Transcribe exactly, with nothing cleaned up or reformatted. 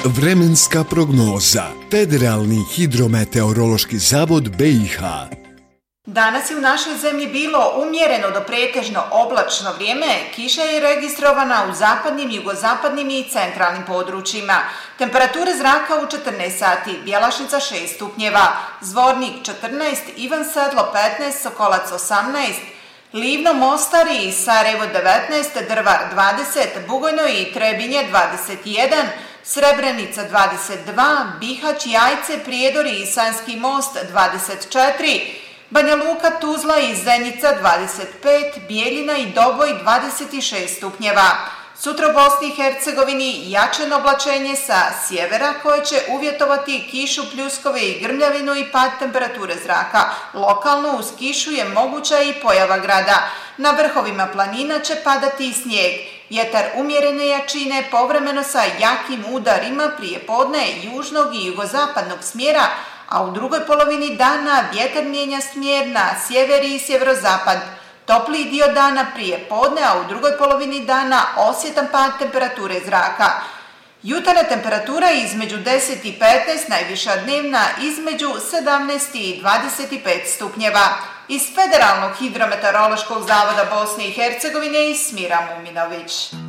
Vremenska prognoza. Federalni hidrometeorološki zavod B i H. Danas je u našoj zemlji bilo umjereno do pretežno oblačno vrijeme. Kiša je registrovana u zapadnim, jugozapadnim i centralnim područjima. Temperature zraka u četrnaest sati, Bjelašnica šest stupnjeva, Zvornik četrnaest, Ivan Sedlo petnaest, Sokolac osamnaest, Livno, Mostar i Sarajevo devetnaest, Drvar dvadeset, Bugojno i Trebinje dvadeset jedan, Srebrenica dvadeset dva, Bihać, Jajce, Prijedor i Sanski Most dvadeset četiri, Banja Luka, Tuzla i Zenica dvadeset pet, Bijeljina i Doboj dvadeset šest stupnjeva. Sutra u Bosni i Hercegovini jačeno oblačenje sa sjevera koje će uvjetovati kišu, pljuskove i grmljavinu i pad temperature zraka. Lokalno uz kišu je moguća i pojava grada. Na vrhovima planina će padati i snijeg. Vjetar umjerene jačine povremeno sa jakim udarima prije podne južnog i jugozapadnog smjera, a u drugoj polovini dana vjetar mijenja smjer na sjever i sjeverozapad. Topliji dio dana prije podne, a u drugoj polovini dana osjetan pad temperature zraka. Jutarnja temperatura između deset i petnaest, najviša dnevna između sedamnaest i dvadeset pet stupnjeva. Iz Federalnog hidrometeorološkog zavoda Bosne i Hercegovine Smira Muminović.